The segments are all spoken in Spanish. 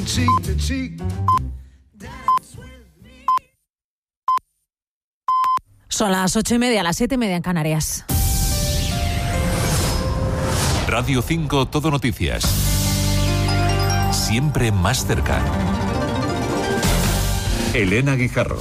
Son las 8:30, las 7:30 en Canarias. Radio 5 Todo Noticias. Siempre más cerca. Elena Guijarro.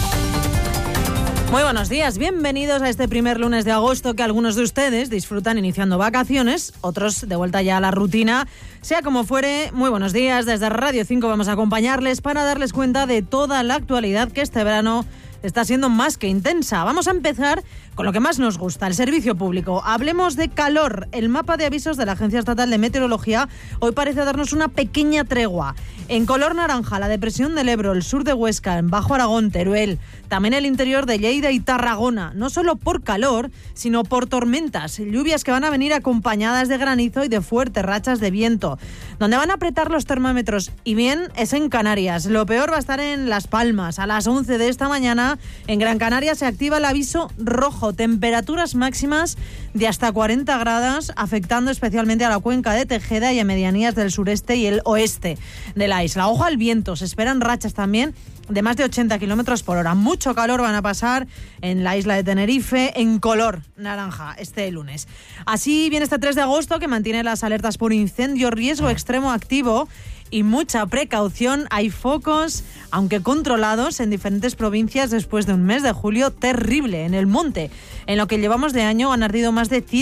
Muy buenos días, bienvenidos a este primer lunes de agosto que algunos de ustedes disfrutan iniciando vacaciones, otros de vuelta ya a la rutina. Sea como fuere, muy buenos días. Desde Radio 5 vamos a acompañarles para darles cuenta de toda la actualidad que este verano está siendo más que intensa. Vamos a empezar con lo que más nos gusta, el servicio público. Hablemos de calor. El mapa de avisos de la Agencia Estatal de Meteorología hoy parece darnos una pequeña tregua. En color naranja, la depresión del Ebro, el sur de Huesca, en Bajo Aragón, Teruel, también el interior de Lleida y Tarragona, no solo por calor, sino por tormentas, lluvias que van a venir acompañadas de granizo y de fuertes rachas de viento. Donde van a apretar los termómetros, y bien, es en Canarias. Lo peor va a estar en Las Palmas. A las 11 de esta mañana, en Gran Canaria se activa el aviso rojo, temperaturas máximas de hasta 40 grados, afectando especialmente a la cuenca de Tejeda y a medianías del sureste y el oeste de la isla. Ojo al viento, se esperan rachas también de más de 80 kilómetros por hora. Mucho calor van a pasar en la isla de Tenerife, en color naranja este lunes. Así viene este 3 de agosto, que mantiene las alertas por incendio, riesgo extremo activo y mucha precaución. Hay focos, aunque controlados, en diferentes provincias después de un mes de julio terrible. En el monte, en lo que llevamos de año, han ardido más de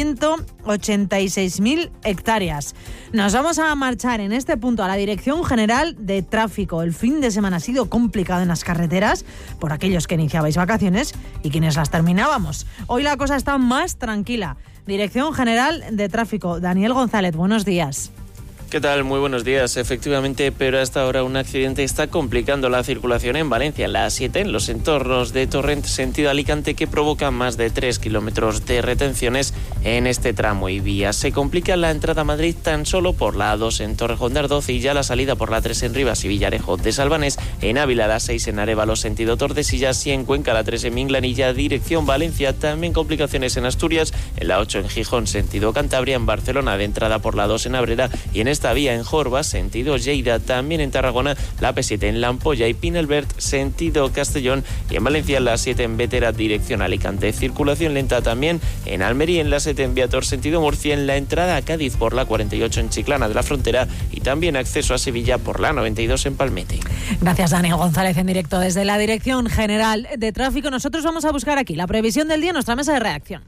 186.000 hectáreas. Nos vamos a marchar en este punto a la Dirección General de Tráfico. El fin de semana ha sido complicado en las carreteras por aquellos que iniciabais vacaciones y quienes las terminábamos. Hoy la cosa está más tranquila. Dirección General de Tráfico. Daniel González, buenos días. ¿Qué tal? Muy buenos días. Efectivamente, pero hasta ahora un accidente está complicando la circulación en Valencia, en la A7, en los entornos de Torrent, sentido Alicante, que provoca más de 3 kilómetros de retenciones en este tramo y vía. Se complica la entrada a Madrid tan solo por la A2 en Torrejón de Ardoz y ya la salida por la 3 en Rivas y Villarejo de Salvanés, en Ávila la 6 en Arévalo, sentido Tordesillas, y en Cuenca la 3 en Minglanilla, dirección Valencia. También complicaciones en Asturias, en la 8 en Gijón, sentido Cantabria, en Barcelona de entrada por la 2 en Abrera y en esta vía en Jorba, sentido Lleida. También en Tarragona la P7 en La Ampolla y Pinelbert, sentido Castellón, y en Valencia la 7 en Bétera, dirección Alicante. Circulación lenta también en Almería, en la 7 en Viator, sentido Murcia, en la entrada a Cádiz por la 48 en Chiclana de la Frontera y también acceso a Sevilla por la 92 en Palmete. Gracias, Daniel González, en directo desde la Dirección General de Tráfico. Nosotros vamos a buscar aquí la previsión del día en nuestra mesa de reacción.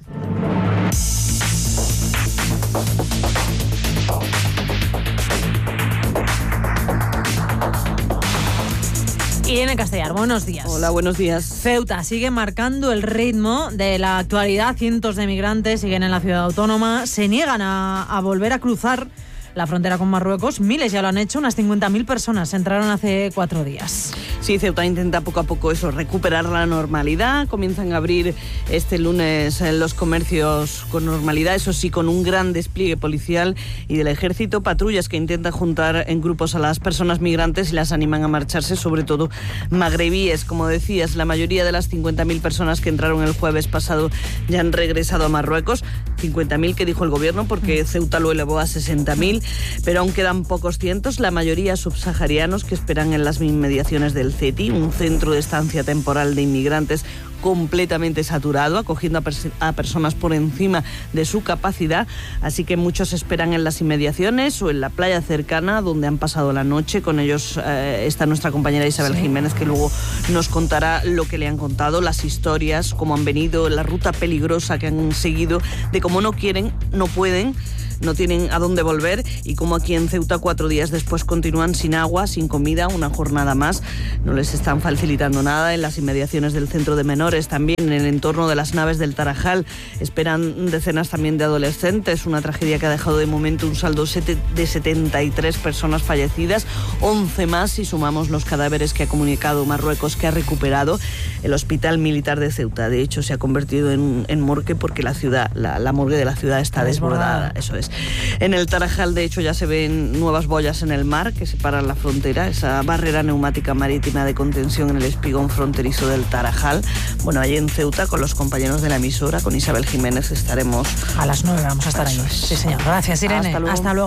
Irene Castellar, buenos días. Hola, buenos días. Ceuta sigue marcando el ritmo de la actualidad. Cientos de migrantes siguen en la ciudad autónoma, se niegan a volver a cruzar la frontera con Marruecos. Miles ya lo han hecho, unas 50.000 personas entraron hace 4 días. Sí, Ceuta intenta poco a poco recuperar la normalidad. Comienzan a abrir este lunes los comercios con normalidad, eso sí, con un gran despliegue policial y del ejército, patrullas que intentan juntar en grupos a las personas migrantes y las animan a marcharse, sobre todo magrebíes. Como decías, la mayoría de las 50.000 personas que entraron el jueves pasado ya han regresado a Marruecos. 50.000 que dijo el gobierno, porque Ceuta lo elevó a 60.000, pero aún quedan pocos cientos, la mayoría subsaharianos que esperan en las inmediaciones del CETI, un centro de estancia temporal de inmigrantes completamente saturado, acogiendo a personas por encima de su capacidad, así que muchos esperan en las inmediaciones o en la playa cercana donde han pasado la noche. Con ellos está nuestra compañera Isabel Jiménez, que luego nos contará lo que le han contado, las historias, cómo han venido, la ruta peligrosa que han seguido, de cómo no quieren, no pueden, no tienen a dónde volver, y como aquí en Ceuta 4 días después continúan sin agua, sin comida, una jornada más. No les están facilitando nada. En las inmediaciones del centro de menores, también en el entorno de las naves del Tarajal, esperan decenas también de adolescentes. Una tragedia que ha dejado de momento un saldo de 73 personas fallecidas, 11 más si sumamos los cadáveres que ha comunicado Marruecos que ha recuperado. El hospital militar de Ceuta, de hecho, se ha convertido en morgue porque la ciudad, la morgue de la ciudad está desbordada. Eso es. En el Tarajal, de hecho, ya se ven nuevas boyas en el mar que separan la frontera, esa barrera neumática marítima de contención en el espigón fronterizo del Tarajal. Bueno, allí en Ceuta, con los compañeros de la emisora, con Isabel Jiménez, estaremos... A las 9 vamos a estar allí. Sí, señor. Gracias, Irene. Hasta luego. Hasta luego.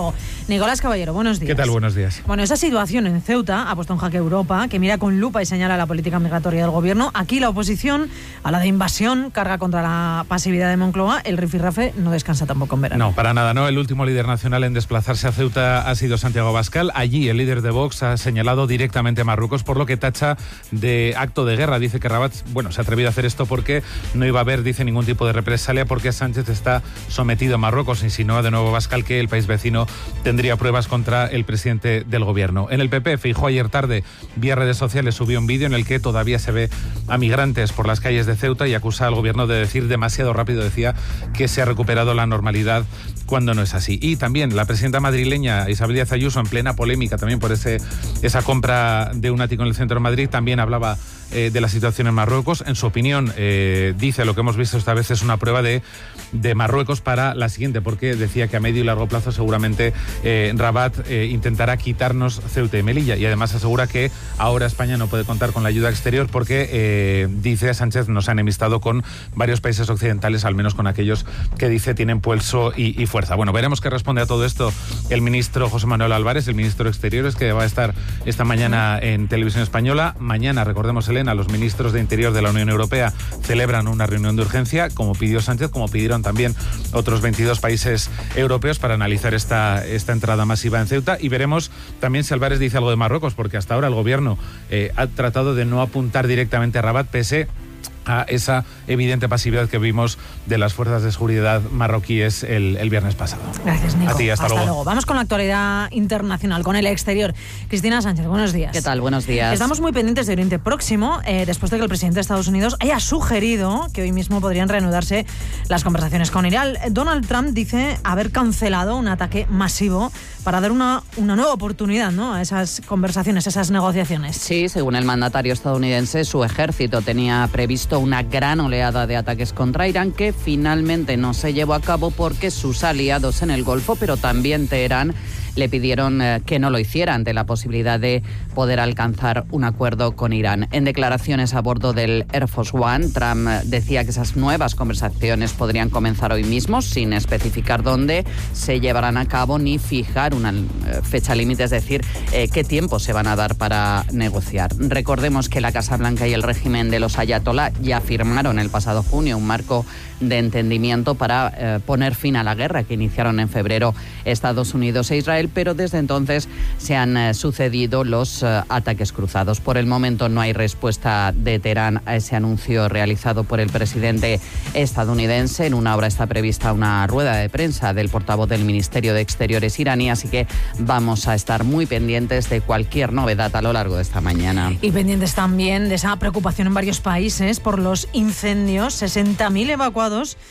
Nicolás Caballero, buenos días. ¿Qué tal? Buenos días. Bueno, esa situación en Ceuta ha puesto en jaque Europa, que mira con lupa y señala la política migratoria del gobierno. Aquí la oposición, a la de invasión, carga contra la pasividad de Moncloa. El rifirrafe no descansa tampoco en verano. No, para nada, no. El último líder nacional en desplazarse a Ceuta ha sido Santiago Abascal. Allí el líder de Vox ha señalado directamente a Marruecos, por lo que tacha de acto de guerra. Dice que Rabat, se ha atrevido a hacer esto porque no iba a haber, dice, ningún tipo de represalia porque Sánchez está sometido a Marruecos. Insinúa de nuevo Abascal que el país vecino tendría pruebas contra el presidente del gobierno. En el PP, Feijóo ayer tarde, vía redes sociales, subió un vídeo en el que todavía se ve a migrantes por las calles de Ceuta y acusa al gobierno de decir demasiado rápido, decía, que se ha recuperado la normalidad cuando no es así. Y también la presidenta madrileña Isabel Díaz Ayuso, en plena polémica también por esa compra de un ático en el centro de Madrid, también hablaba de la situación en Marruecos. En su opinión, dice, lo que hemos visto esta vez es una prueba de Marruecos para la siguiente, porque decía que a medio y largo plazo seguramente Rabat intentará quitarnos Ceuta y Melilla, y además asegura que ahora España no puede contar con la ayuda exterior porque, dice Sánchez, nos ha enemistado con varios países occidentales, al menos con aquellos que dice tienen pulso y fuerza. Bueno, veremos qué responde a todo esto el ministro José Manuel Álvarez, el ministro de Exteriores, que va a estar esta mañana en Televisión Española. Mañana, recordemos, Elena, los ministros de Interior de la Unión Europea celebran una reunión de urgencia, como pidió Sánchez, como pidieron también otros 22 países europeos, para analizar esta entrada masiva en Ceuta. Y veremos también si Álvarez dice algo de Marruecos, porque hasta ahora el gobierno ha tratado de no apuntar directamente a Rabat, pese a esa evidente pasividad que vimos de las fuerzas de seguridad marroquíes el viernes pasado. Gracias, Nico. A ti, hasta luego. Vamos con la actualidad internacional, con el exterior. Cristina Sánchez, buenos días. ¿Qué tal? Buenos días. Estamos muy pendientes de Oriente Próximo, después de que el presidente de Estados Unidos haya sugerido que hoy mismo podrían reanudarse las conversaciones con Irán. Donald Trump dice haber cancelado un ataque masivo para dar una nueva oportunidad, ¿no?, a esas conversaciones, esas negociaciones. Sí, según el mandatario estadounidense, su ejército tenía previsto una gran oleada de ataques contra Irán que finalmente no se llevó a cabo porque sus aliados en el Golfo, pero también Teherán, le pidieron que no lo hiciera ante la posibilidad de poder alcanzar un acuerdo con Irán. En declaraciones a bordo del Air Force One, Trump decía que esas nuevas conversaciones podrían comenzar hoy mismo, sin especificar dónde se llevarán a cabo ni fijar una fecha límite, es decir, qué tiempo se van a dar para negociar. Recordemos que la Casa Blanca y el régimen de los ayatolá ya firmaron el pasado junio un marco de entendimiento para poner fin a la guerra que iniciaron en febrero Estados Unidos e Israel, pero desde entonces se han sucedido los ataques cruzados. Por el momento no hay respuesta de Teherán a ese anuncio realizado por el presidente estadounidense. En una hora está prevista una rueda de prensa del portavoz del Ministerio de Exteriores iraní, así que vamos a estar muy pendientes de cualquier novedad a lo largo de esta mañana. Y pendientes también de esa preocupación en varios países por los incendios. 60.000 evacuados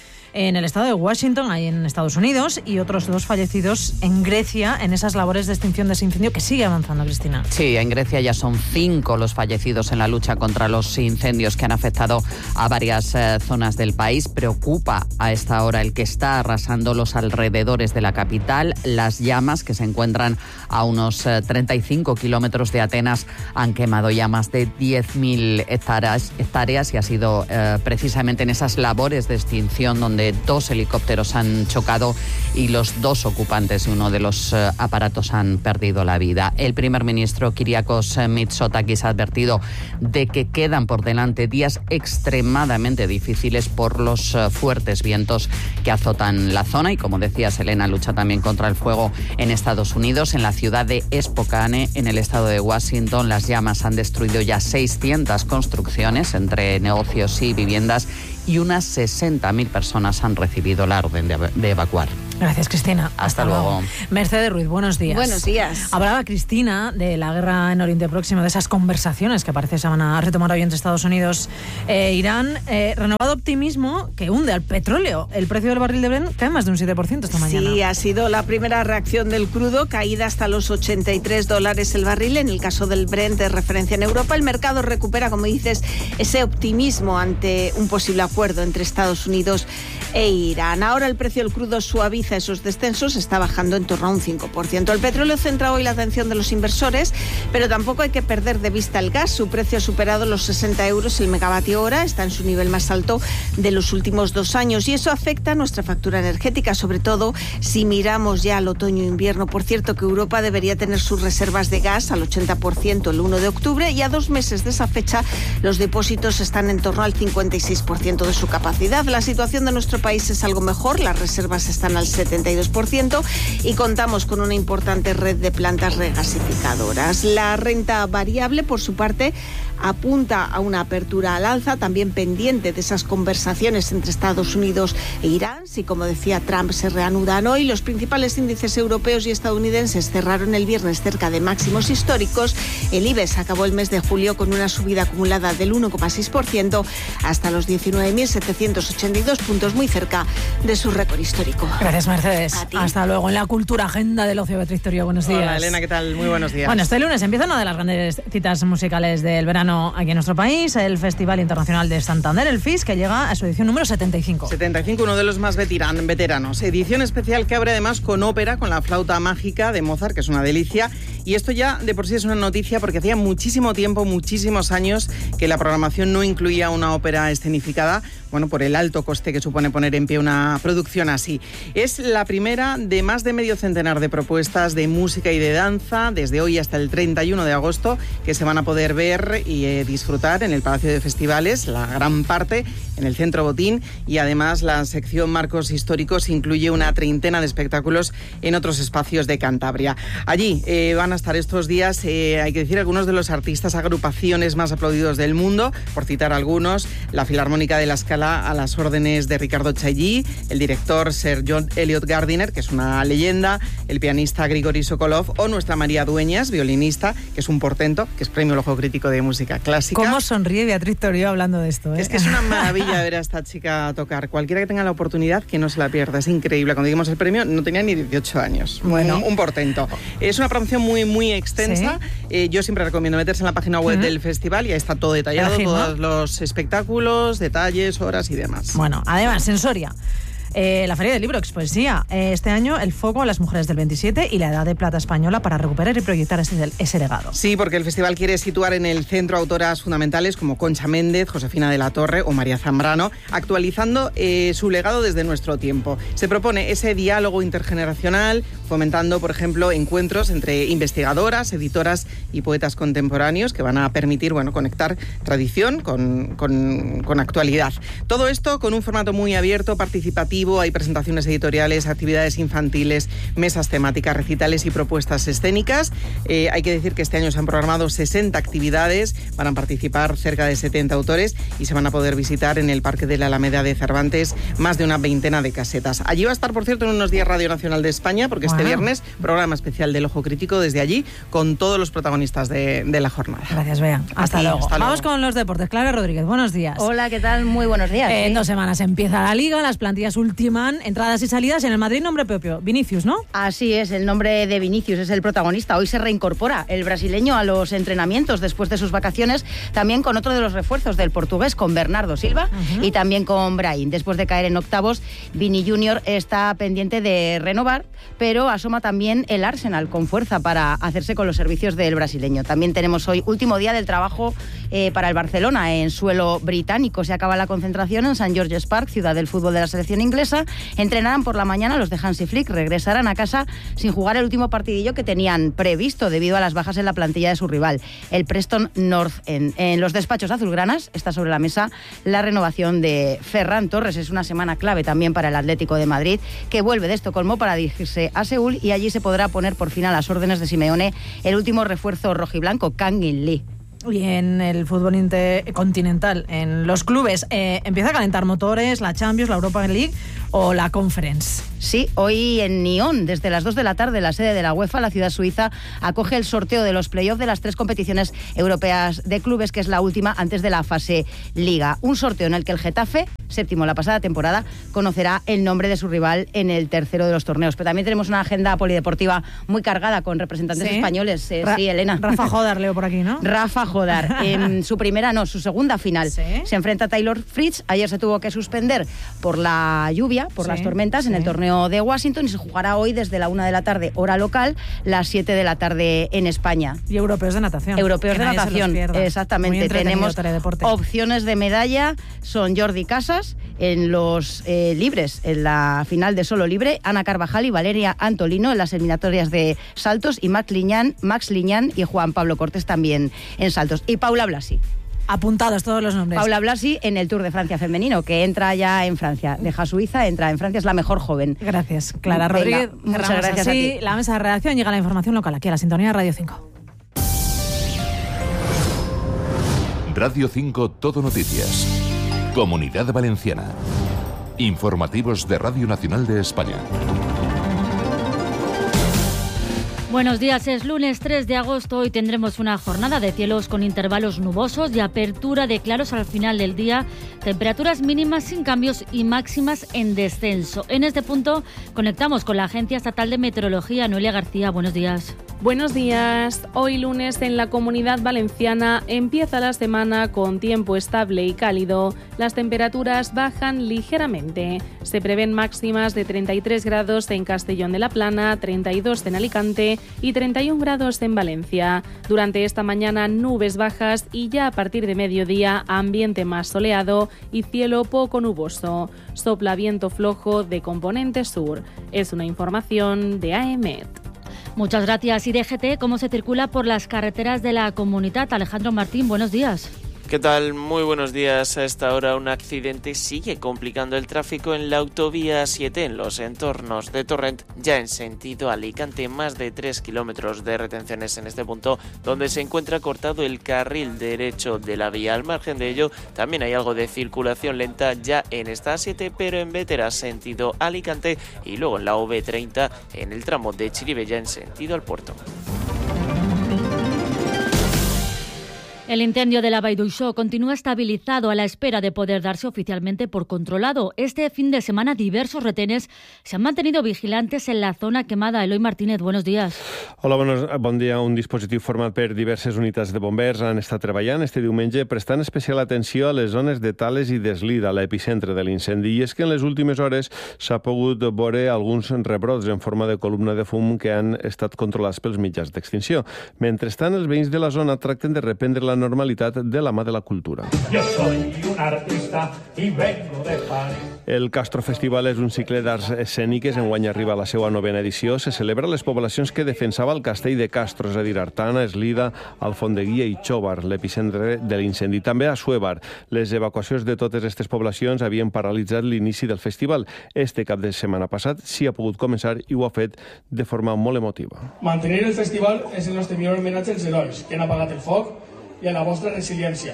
en el estado de Washington, ahí en Estados Unidos, y otros 2 fallecidos en Grecia en esas labores de extinción de ese incendio que sigue avanzando, Cristina. Sí, en Grecia ya son 5 los fallecidos en la lucha contra los incendios que han afectado a varias zonas del país. Preocupa a esta hora el que está arrasando los alrededores de la capital. Las llamas, que se encuentran a unos 35 kilómetros de Atenas, han quemado ya más de 10.000 hectáreas y ha sido precisamente en esas labores de extinción donde 2 helicópteros han chocado y los 2 ocupantes de uno de los aparatos han perdido la vida. El primer ministro Kyriakos Mitsotakis ha advertido de que quedan por delante días extremadamente difíciles por los fuertes vientos que azotan la zona y, como decía Selena, lucha también contra el fuego en Estados Unidos. En la ciudad de Spokane, en el estado de Washington, las llamas han destruido ya 600 construcciones entre negocios y viviendas y unas 60.000 personas han recibido la orden de evacuar. Gracias, Cristina. Hasta luego. Mercedes Ruiz, buenos días. Buenos días. Hablaba Cristina de la guerra en Oriente Próximo, de esas conversaciones que parece se van a retomar hoy entre Estados Unidos e Irán. Renovado optimismo que hunde al petróleo. El precio del barril de Brent cae más de un 7% esta mañana. Sí, ha sido la primera reacción del crudo, caída hasta los $83 el barril. En el caso del Brent de referencia en Europa, el mercado recupera, como dices, ese optimismo ante un posible acuerdo entre Estados Unidos e Irán. Ahora el precio del crudo suaviza esos descensos, está bajando en torno a un 5%. El petróleo centra hoy la atención de los inversores, pero tampoco hay que perder de vista el gas. Su precio ha superado los 60 euros el megavatio hora, está en su nivel más alto de los últimos 2 años y eso afecta a nuestra factura energética, sobre todo si miramos ya al otoño-invierno. Por cierto, que Europa debería tener sus reservas de gas al 80% el 1 de octubre y a 2 meses de esa fecha los depósitos están en torno al 56% de su capacidad. La situación de nuestro país es algo mejor, las reservas están al 72% y contamos con una importante red de plantas regasificadoras. La renta variable, por su parte, apunta a una apertura al alza, también pendiente de esas conversaciones entre Estados Unidos e Irán. Si, como decía Trump, se reanudan hoy, los principales índices europeos y estadounidenses cerraron el viernes cerca de máximos históricos. El IBEX acabó el mes de julio con una subida acumulada del 1,6% hasta los 19.782 puntos, muy cerca de su récord histórico. Gracias, Mercedes. Hasta luego. En la cultura agenda del ocio, Beatriz Torío, buenos días. Hola, Elena, ¿qué tal? Muy buenos días. Bueno, este lunes empieza una de las grandes citas musicales del verano aquí en nuestro país, el Festival Internacional de Santander, el FIS, que llega a su edición número 75. 75, uno de los más veteranos. Edición especial que abre además con ópera, con la flauta mágica de Mozart, que es una delicia. Y esto ya de por sí es una noticia porque hacía muchísimo tiempo, muchísimos años, que la programación no incluía una ópera escenificada, bueno, por el alto coste que supone poner en pie una producción así. Es la primera de más de medio centenar de propuestas de música y de danza, desde hoy hasta el 31 de agosto, que se van a poder ver y disfrutar en el Palacio de Festivales, la gran parte en el Centro Botín, y además la sección Marcos Históricos incluye una treintena de espectáculos en otros espacios de Cantabria. Allí van a estar estos días, hay que decir, algunos de los artistas, agrupaciones más aplaudidos del mundo, por citar algunos: la Filarmónica de la Scala a las órdenes de Ricardo Chailly, el director Sir John Eliot Gardiner, que es una leyenda, el pianista Grigori Sokolov o nuestra María Dueñas, violinista, que es un portento, que es premio al Ojo Crítico de Música Clásica. ¿Cómo sonríe Beatriz Torío hablando de esto? Es que es una maravilla ver a esta chica tocar. Cualquiera que tenga la oportunidad, que no se la pierda. Es increíble. Cuando dimos el premio no tenía ni 18 años. Bueno, un portento. Es una programación muy extensa. ¿Sí? Yo siempre recomiendo meterse en la página web del festival y ahí está todo detallado, todos los espectáculos, detalles, horas y demás. Bueno, además, en Soria, la Feria del Libro Expoesía. Este año el foco a las mujeres del 27 y la Edad de Plata española para recuperar y proyectar ese legado. Sí, porque el festival quiere situar en el centro autoras fundamentales como Concha Méndez, Josefina de la Torre o María Zambrano, actualizando su legado desde nuestro tiempo. Se propone ese diálogo intergeneracional, fomentando, por ejemplo, encuentros entre investigadoras, editoras y poetas contemporáneos que van a permitir, bueno, conectar tradición con actualidad. Todo esto con un formato muy abierto, participativo. Hay presentaciones editoriales, actividades infantiles, mesas temáticas, recitales y propuestas escénicas. Hay que decir que este año se han programado 60 actividades, van a participar cerca de 70 autores y se van a poder visitar en el Parque de la Alameda de Cervantes más de una veintena de casetas. Allí va a estar, por cierto, en unos días Radio Nacional de España, porque este viernes, programa especial del Ojo Crítico desde allí, con todos los protagonistas de la jornada. Gracias, Bea. Hasta luego. Vamos con los deportes. Clara Rodríguez, buenos días. Hola, ¿qué tal? Muy buenos días. En 2 semanas empieza la Liga, las plantillas ultiman entradas y salidas. En el Madrid, nombre propio, Vinicius, ¿no? Así es, el nombre de Vinicius es el protagonista. Hoy se reincorpora el brasileño a los entrenamientos después de sus vacaciones, también con otro de los refuerzos del portugués, con Bernardo Silva y también con Brahim. Después de caer en octavos, Vini Junior está pendiente de renovar, pero asoma también el Arsenal con fuerza para hacerse con los servicios del brasileño. También tenemos hoy último día del trabajo para el Barcelona en suelo británico. Se acaba la concentración en St. George's Park, ciudad del fútbol de la selección inglesa. Entrenarán por la mañana los de Hansi Flick, regresarán a casa sin jugar el último partidillo que tenían previsto debido a las bajas en la plantilla de su rival, el Preston North End. En los despachos azulgranas está sobre la mesa la renovación de Ferran Torres. Es una semana clave también para el Atlético de Madrid, que vuelve de Estocolmo para dirigirse a Seúl y allí se podrá poner por fin a las órdenes de Simeone el último refuerzo rojiblanco, Kang In Lee. Y en el fútbol intercontinental, en los clubes, ¿empieza a calentar motores la Champions, la Europa League o la Conference? Sí, hoy en Nyon, desde las 2 de la tarde, la sede de la UEFA, la ciudad suiza, acoge el sorteo de los playoffs de las 3 competiciones europeas de clubes, que es la última antes de la fase Liga. Un sorteo en el que el Getafe, séptimo la pasada temporada, conocerá el nombre de su rival en el tercero de los torneos. Pero también tenemos una agenda polideportiva muy cargada con representantes españoles. Sí, Elena. Rafa Jodar, leo por aquí, ¿no? Rafa Jodar. En su segunda final. ¿Sí? Se enfrenta a Taylor Fritz. Ayer se tuvo que suspender por la lluvia, por las tormentas, en el torneo de Washington, y se jugará hoy desde la 1 de la tarde, hora local, las 7 de la tarde en España. Y europeos de natación. Europeos de natación, exactamente. Tenemos opciones de medalla, son Jordi Casas en los libres, en la final de solo libre, Ana Carvajal y Valeria Antolino en las eliminatorias de saltos, y Max Liñán y Juan Pablo Cortés también en saltos. Y Paula Blasi. Apuntados todos los nombres. Paula Blasi en el Tour de Francia femenino, que entra ya en Francia. Deja Suiza, entra en Francia, es la mejor joven. Gracias, Clara Rodríguez. Muchas gracias a ti. La mesa de redacción, llega la información local aquí a la sintonía de Radio 5. Radio 5 Todo Noticias. Comunidad Valenciana. Informativos de Radio Nacional de España. Buenos días, es lunes 3 de agosto. Hoy tendremos una jornada de cielos con intervalos nubosos y apertura de claros al final del día. Temperaturas mínimas sin cambios y máximas en descenso. En este punto conectamos con la Agencia Estatal de Meteorología. Noelia García, buenos días. Buenos días. Hoy lunes en la Comunidad Valenciana empieza la semana con tiempo estable y cálido. Las temperaturas bajan ligeramente. Se prevén máximas de 33 grados en Castellón de la Plana, 32 en Alicante y 31 grados en Valencia. Durante esta mañana nubes bajas y ya a partir de mediodía ambiente más soleado y cielo poco nuboso. Sopla viento flojo de componente sur. Es una información de AEMET. Muchas gracias. Y DGT, ¿cómo se circula por las carreteras de la comunidad? Alejandro Martín, buenos días. ¿Qué tal? Muy buenos días. A esta hora un accidente sigue complicando el tráfico en la autovía 7 en los entornos de Torrent, ya en sentido Alicante. Más de 3 kilómetros de retenciones en este punto, donde se encuentra cortado el carril derecho de la vía. Al margen de ello, también hay algo de circulación lenta ya en esta 7, pero en Bétera, sentido Alicante, y luego en la OV30 en el tramo de Chiribe, ya en sentido al puerto. El incendio de la Vall d'Uixó continúa estabilizado a la espera de poder darse oficialmente por controlado. Este fin de semana diversos retenes se han mantenido vigilantes en la zona quemada. Eloi Martínez, buenos días. Hola, bon dia. Un dispositiu format per diverses unitats de bombers han estat treballant este diumenge prestant especial atenció a les zones de Tales i d'Eslida, l'epicentre de l'incendi. I és que en les últimes hores s'ha pogut veure alguns rebrots en forma de columna de fum que han estat controlats pels mitjans d'extinció. Mentrestant, els veïns de la zona tracten de reprendre la normalitat de la mà de la cultura. Yo soy un artista y vengo de París. El Castro Festival és un cicle d'arts escèniques. Enguany arriba a la seva 9a edició. Se celebra a les poblacions que defensava el castell de Castro, és a dir, Artana, Eslida, Alfondeguia i Xóvar, l'epicentre de l'incendi. També a Suebar. Les evacuacions de totes aquestes poblacions havien paralitzat l'inici del festival. Este cap de setmana passat sí ha pogut començar i ho ha fet de forma molt emotiva. Mantenir el festival és el nostre millor homenatge als herois que han apagat el foc i a la vostra resiliència.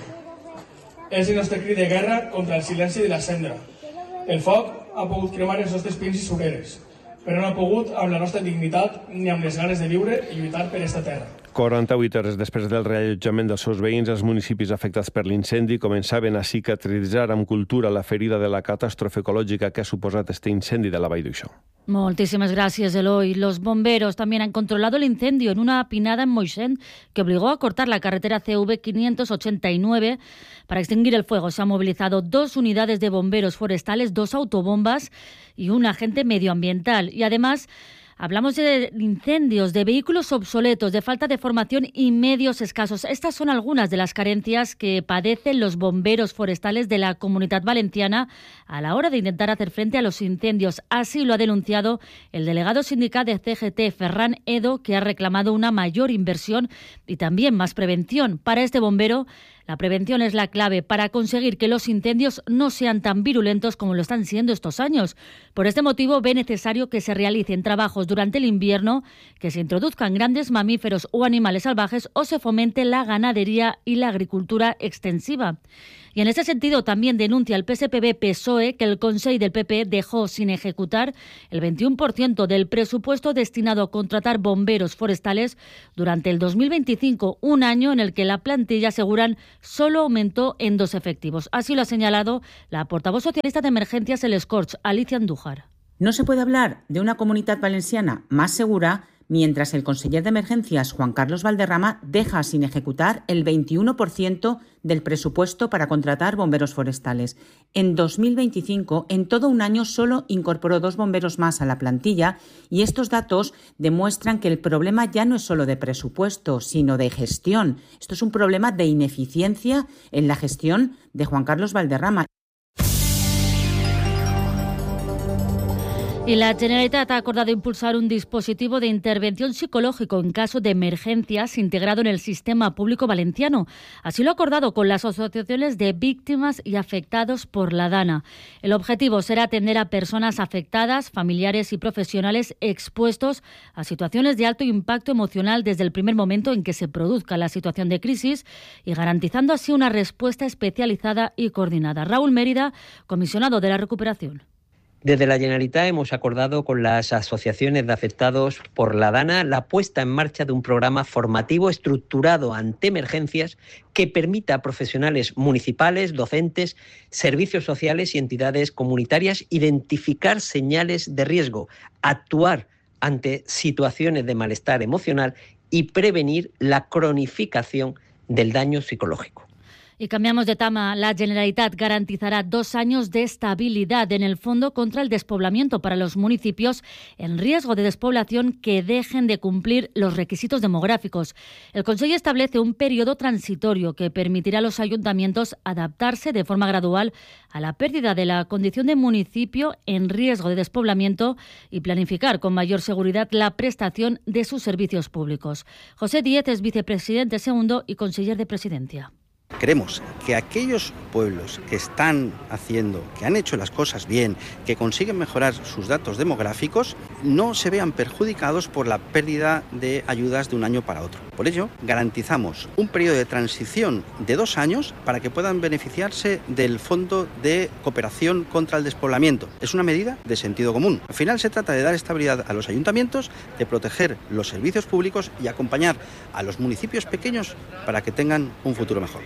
És el nostre crit de guerra contra el silenci de la cendra. El foc ha pogut cremar els nostres pins i sureres, però no ha pogut amb la nostra dignitat ni amb les ganes de viure i lluitar per esta terra. 48 hores després del reallotjament dels seus veïns, els municipis afectats per l'incendi començaven a cicatritzar amb cultura la ferida de la catàstrofe ecològica que ha suposat este incendi de la Vall d'Uixó. Muchísimas gracias, Eloy. Los bomberos también han controlado el incendio en una pinada en Moixent que obligó a cortar la carretera CV 589 para extinguir el fuego. Se han movilizado 2 unidades de bomberos forestales, 2 autobombas y un agente medioambiental. Y además hablamos de incendios, de vehículos obsoletos, de falta de formación y medios escasos. Estas son algunas de las carencias que padecen los bomberos forestales de la Comunidad Valenciana a la hora de intentar hacer frente a los incendios. Así lo ha denunciado el delegado sindical de CGT, Ferran Edo, que ha reclamado una mayor inversión y también más prevención. Para este bombero, la prevención es la clave para conseguir que los incendios no sean tan virulentos como lo están siendo estos años. Por este motivo, ve necesario que se realicen trabajos durante el invierno, que se introduzcan grandes mamíferos o animales salvajes o se fomente la ganadería y la agricultura extensiva. Y en ese sentido también denuncia el PSPB-PSOE que el Consell del PP dejó sin ejecutar el 21% del presupuesto destinado a contratar bomberos forestales durante el 2025, un año en el que la plantilla, aseguran, solo aumentó en 2 efectivos. Así lo ha señalado la portavoz socialista de Emergencias, el Scorch, Alicia Andújar. No se puede hablar de una comunitat valenciana más segura mientras el conseller de Emergencias, Juan Carlos Valderrama, deja sin ejecutar el 21% del presupuesto para contratar bomberos forestales. En 2025, en todo un año, solo incorporó 2 bomberos más a la plantilla y estos datos demuestran que el problema ya no es solo de presupuesto, sino de gestión. Esto es un problema de ineficiencia en la gestión de Juan Carlos Valderrama. Y la Generalitat ha acordado impulsar un dispositivo de intervención psicológico en caso de emergencias integrado en el sistema público valenciano. Así lo ha acordado con las asociaciones de víctimas y afectados por la DANA. El objetivo será atender a personas afectadas, familiares y profesionales expuestos a situaciones de alto impacto emocional desde el primer momento en que se produzca la situación de crisis y garantizando así una respuesta especializada y coordinada. Raúl Mérida, comisionado de la recuperación. Desde la Generalitat hemos acordado con las asociaciones de afectados por la DANA la puesta en marcha de un programa formativo estructurado ante emergencias que permita a profesionales municipales, docentes, servicios sociales y entidades comunitarias identificar señales de riesgo, actuar ante situaciones de malestar emocional y prevenir la cronificación del daño psicológico. Y cambiamos de tema. La Generalitat garantizará 2 años de estabilidad en el Fondo contra el Despoblamiento para los municipios en riesgo de despoblación que dejen de cumplir los requisitos demográficos. El Consejo establece un periodo transitorio que permitirá a los ayuntamientos adaptarse de forma gradual a la pérdida de la condición de municipio en riesgo de despoblamiento y planificar con mayor seguridad la prestación de sus servicios públicos. José Díez es vicepresidente segundo y conseller de Presidencia. Queremos que aquellos pueblos que están haciendo, que han hecho las cosas bien, que consiguen mejorar sus datos demográficos, no se vean perjudicados por la pérdida de ayudas de un año para otro. Por ello, garantizamos un periodo de transición de 2 años para que puedan beneficiarse del Fondo de Cooperación contra el Despoblamiento. Es una medida de sentido común. Al final se trata de dar estabilidad a los ayuntamientos, de proteger los servicios públicos y acompañar a los municipios pequeños para que tengan un futuro mejor.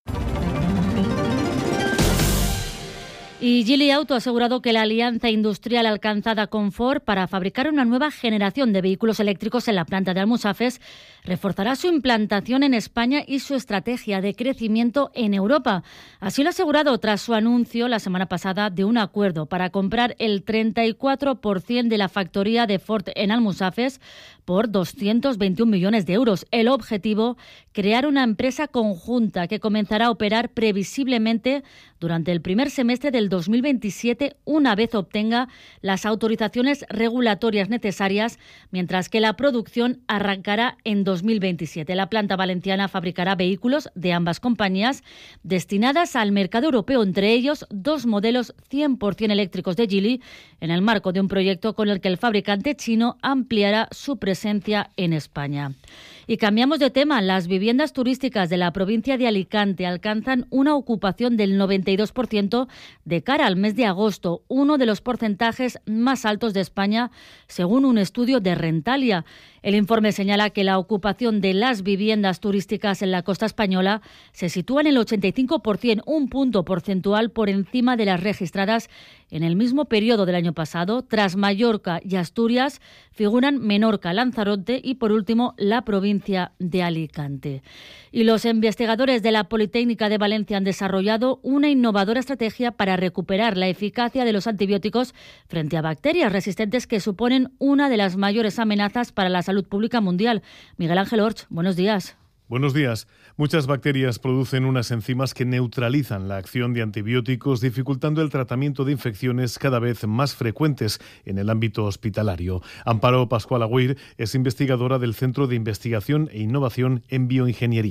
Y Geely Auto ha asegurado que la alianza industrial alcanzada con Ford para fabricar una nueva generación de vehículos eléctricos en la planta de Almusafes reforzará su implantación en España y su estrategia de crecimiento en Europa. Así lo ha asegurado tras su anuncio la semana pasada de un acuerdo para comprar el 34% de la factoría de Ford en Almusafes por 221 millones de euros. El objetivo, crear una empresa conjunta que comenzará a operar previsiblemente durante el primer semestre del 2027, una vez obtenga las autorizaciones regulatorias necesarias, mientras que la producción arrancará en 2027. La planta valenciana fabricará vehículos de ambas compañías destinadas al mercado europeo, entre ellos 2 modelos 100% eléctricos de Geely, en el marco de un proyecto con el que el fabricante chino ampliará su presencia en España. Y cambiamos de tema. Las viviendas turísticas de la provincia de Alicante alcanzan una ocupación del 92% de cara al mes de agosto, uno de los porcentajes más altos de España, según un estudio de Rentalia. El informe señala que la ocupación de las viviendas turísticas en la costa española se sitúa en el 85%, un punto porcentual por encima de las registradas en el mismo periodo del año pasado. Tras Mallorca y Asturias figuran Menorca, Lanzarote y, por último, la provincia de Alicante. Y los investigadores de la Politécnica de Valencia han desarrollado una innovadora estrategia para recuperar la eficacia de los antibióticos frente a bacterias resistentes que suponen una de las mayores amenazas para la salud pública mundial. Miguel Ángel Orch, buenos días. Buenos días. Muchas bacterias producen unas enzimas que neutralizan la acción de antibióticos, dificultando el tratamiento de infecciones cada vez más frecuentes en el ámbito hospitalario. Amparo Pascual Agüir es investigadora del Centro de Investigación e Innovación en Bioingeniería.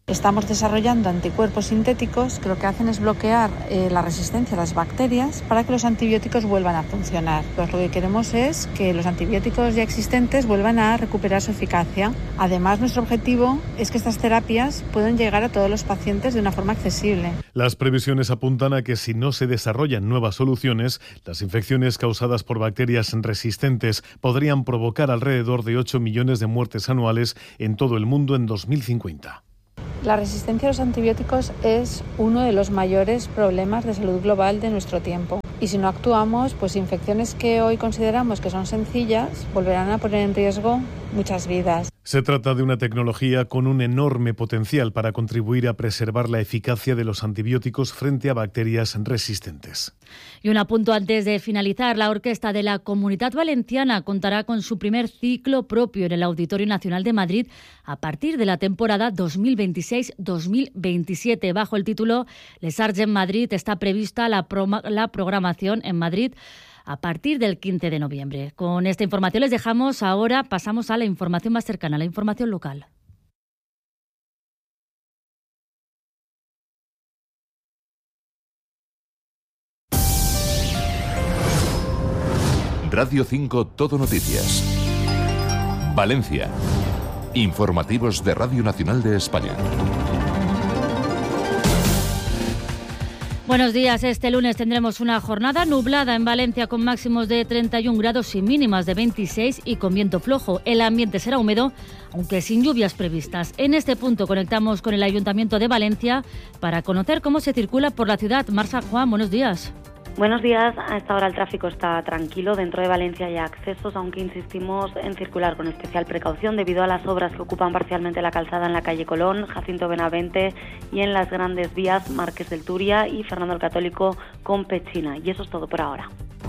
Estamos desarrollando anticuerpos sintéticos que lo que hacen es bloquear la resistencia a las bacterias para que los antibióticos vuelvan a funcionar. Pues lo que queremos es que los antibióticos ya existentes vuelvan a recuperar su eficacia. Además, nuestro objetivo es que estas terapias puedan llegar a todos los pacientes de una forma accesible. Las previsiones apuntan a que si no se desarrollan nuevas soluciones, las infecciones causadas por bacterias resistentes podrían provocar alrededor de 8 millones de muertes anuales en todo el mundo en 2050. La resistencia a los antibióticos es uno de los mayores problemas de salud global de nuestro tiempo. Y si no actuamos, pues infecciones que hoy consideramos que son sencillas volverán a poner en riesgo muchas vidas. Se trata de una tecnología con un enorme potencial para contribuir a preservar la eficacia de los antibióticos frente a bacterias resistentes. Y un apunto antes de finalizar, la Orquesta de la Comunitat Valenciana contará con su primer ciclo propio en el Auditorio Nacional de Madrid a partir de la temporada 2026-2027. Bajo el título Les Arts en Madrid está prevista la programación en Madrid a partir del 15 de noviembre. Con esta información les dejamos, ahora pasamos a la información más cercana, la información local. Radio 5 Todo Noticias. Valencia. Informativos de Radio Nacional de España. Buenos días. Este lunes tendremos una jornada nublada en Valencia con máximos de 31 grados y mínimas de 26 y con viento flojo. El ambiente será húmedo, aunque sin lluvias previstas. En este punto conectamos con el Ayuntamiento de Valencia para conocer cómo se circula por la ciudad. Marsa Juan, buenos días. Buenos días. A esta hora el tráfico está tranquilo. Dentro de Valencia hay accesos, aunque insistimos en circular con especial precaución debido a las obras que ocupan parcialmente la calzada en la calle Colón, Jacinto Benavente y en las grandes vías Marqués del Turia y Fernando el Católico con Pechina. Y eso es todo por ahora.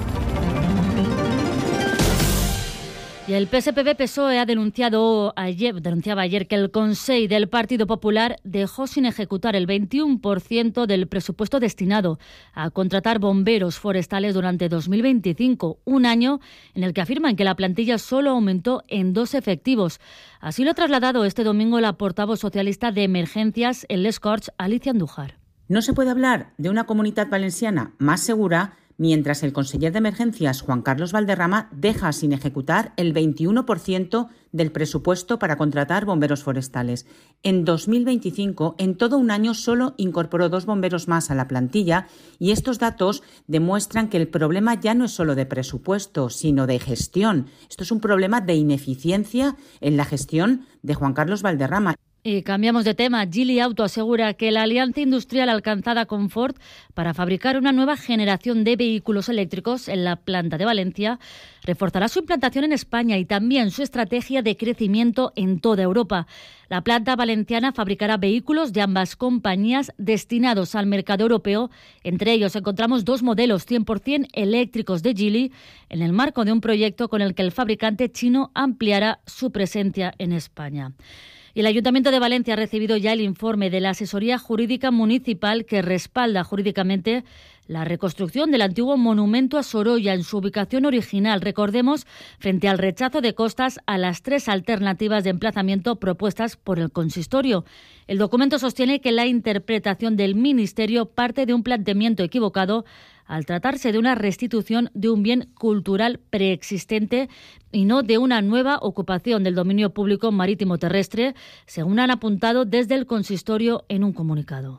Y el PSPB-PSOE denunciaba ayer que el Consell del Partido Popular dejó sin ejecutar el 21% del presupuesto destinado a contratar bomberos forestales durante 2025, un año en el que afirman que la plantilla solo aumentó en 2 efectivos. Así lo ha trasladado este domingo la portavoz socialista de Emergencias en Les Corts, Alicia Andújar. No se puede hablar de una comunitat valenciana más segura mientras el conseller de Emergencias, Juan Carlos Valderrama, deja sin ejecutar el 21% del presupuesto para contratar bomberos forestales. En 2025, en todo un año, solo incorporó 2 bomberos más a la plantilla y estos datos demuestran que el problema ya no es solo de presupuesto, sino de gestión. Esto es un problema de ineficiencia en la gestión de Juan Carlos Valderrama. Y cambiamos de tema. Geely Auto asegura que la alianza industrial alcanzada con Ford para fabricar una nueva generación de vehículos eléctricos en la planta de Valencia reforzará su implantación en España y también su estrategia de crecimiento en toda Europa. La planta valenciana fabricará vehículos de ambas compañías destinados al mercado europeo. Entre ellos encontramos 2 modelos 100% eléctricos de Geely en el marco de un proyecto con el que el fabricante chino ampliará su presencia en España. Y el Ayuntamiento de Valencia ha recibido ya el informe de la Asesoría Jurídica Municipal que respalda jurídicamente la reconstrucción del antiguo monumento a Sorolla en su ubicación original. Recordemos, frente al rechazo de Costas a las 3 alternativas de emplazamiento propuestas por el consistorio. El documento sostiene que la interpretación del Ministerio parte de un planteamiento equivocado al tratarse de una restitución de un bien cultural preexistente y no de una nueva ocupación del dominio público marítimo terrestre, según han apuntado desde el consistorio en un comunicado.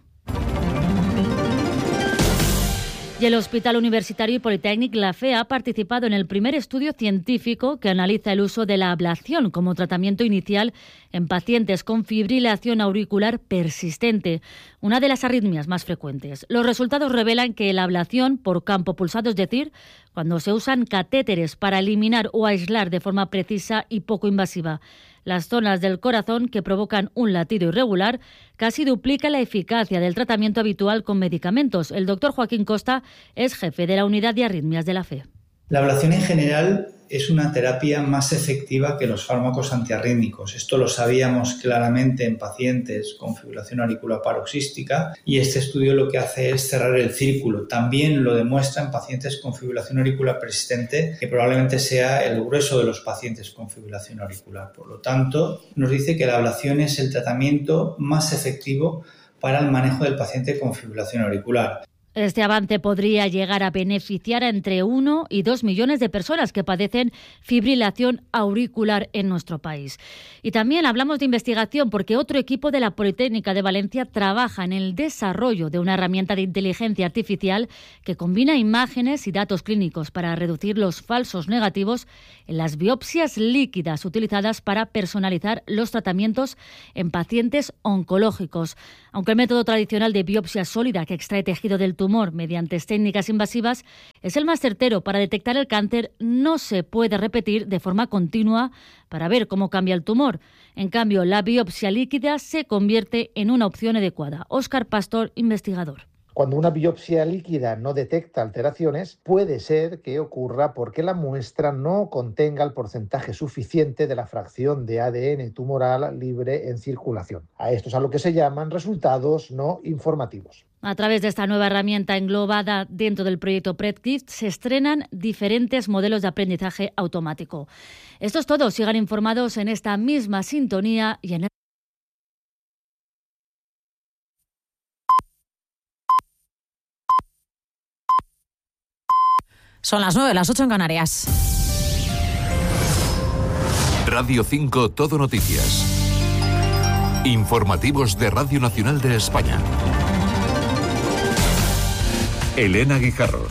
Y el Hospital Universitario y Politécnic, la FE, ha participado en el primer estudio científico que analiza el uso de la ablación como tratamiento inicial en pacientes con fibrilación auricular persistente, una de las arritmias más frecuentes. Los resultados revelan que la ablación por campo pulsado, es decir, cuando se usan catéteres para eliminar o aislar de forma precisa y poco invasiva las zonas del corazón que provocan un latido irregular, casi duplica la eficacia del tratamiento habitual con medicamentos. El doctor Joaquín Costa es jefe de la unidad de arritmias de la FE. La ablación en general es una terapia más efectiva que los fármacos antiarrítmicos. Esto lo sabíamos claramente en pacientes con fibrilación auricular paroxística y este estudio lo que hace es cerrar el círculo. También lo demuestra en pacientes con fibrilación auricular persistente, que probablemente sea el grueso de los pacientes con fibrilación auricular. Por lo tanto, nos dice que la ablación es el tratamiento más efectivo para el manejo del paciente con fibrilación auricular. Este avance podría llegar a beneficiar a entre 1 y 2 millones de personas que padecen fibrilación auricular en nuestro país. Y también hablamos de investigación porque otro equipo de la Politécnica de Valencia trabaja en el desarrollo de una herramienta de inteligencia artificial que combina imágenes y datos clínicos para reducir los falsos negativos en las biopsias líquidas utilizadas para personalizar los tratamientos en pacientes oncológicos. Aunque el método tradicional de biopsia sólida que extrae tejido del tumor mediante técnicas invasivas es el más certero para detectar el cáncer, no se puede repetir de forma continua para ver cómo cambia el tumor. En cambio, la biopsia líquida se convierte en una opción adecuada. Óscar Pastor, investigador. Cuando una biopsia líquida no detecta alteraciones, puede ser que ocurra porque la muestra no contenga el porcentaje suficiente de la fracción de ADN tumoral libre en circulación. A esto es a lo que se llaman resultados no informativos. A través de esta nueva herramienta englobada dentro del proyecto PredGift se estrenan diferentes modelos de aprendizaje automático. Esto es todo. Sigan informados en esta misma sintonía y en el... Son las 9, las 8 en Canarias. Radio 5 Todo Noticias. Informativos de Radio Nacional de España. Elena Guijarro.